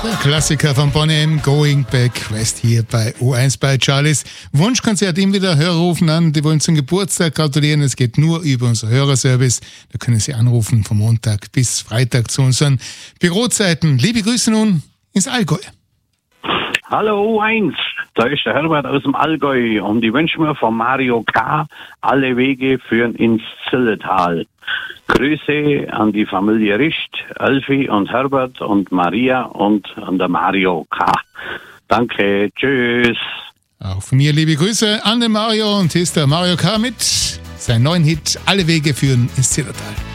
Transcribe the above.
Der Klassiker von Boney M, Going Back West hier bei U1 bei Charlies Wunschkonzert. Ihm wieder Hörer rufen an, die wollen zum Geburtstag gratulieren. Es geht nur über unser Hörerservice. Da können Sie anrufen von Montag bis Freitag zu unseren Bürozeiten. Liebe Grüße nun ins Allgäu. Hallo U1, da ist der Herbert aus dem Allgäu und ich wünsche mir von Mario K. alle Wege führen ins Zilletal. Grüße an die Familie Richt, Elfi und Herbert und Maria und an der Mario K. Danke, tschüss. Auch von mir liebe Grüße an den Mario und hier ist der Mario K. mit seinem neuen Hit Alle Wege führen ins Zillertal.